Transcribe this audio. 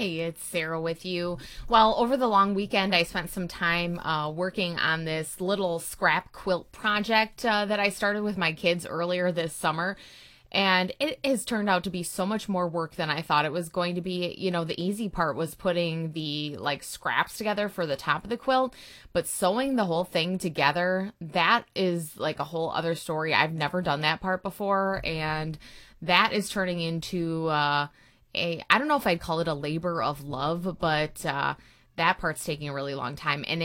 Hey, it's Sarah with you. Well, over the long weekend, I spent some time working on this little scrap quilt project that I started with my kids earlier this summer. And it has turned out to be so much more work than I thought it was going to be. The easy part was putting the scraps together for the top of the quilt, but sewing the whole thing together, that is like a whole other story. I've never done that part before, and that is turning into I don't know if I'd call it a labor of love, but that part's taking a really long time. And